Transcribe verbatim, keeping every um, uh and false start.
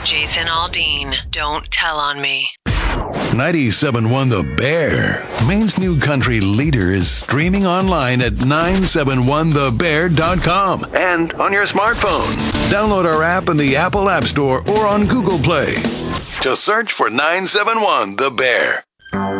Jason Aldean, Don't Tell on Me. ninety-seven point one The Bear, Maine's new country leader, is streaming online at nine seven one the bear dot com and on your smartphone. Download our app in the Apple App Store or on Google Play. Just search for nine seven one The Bear.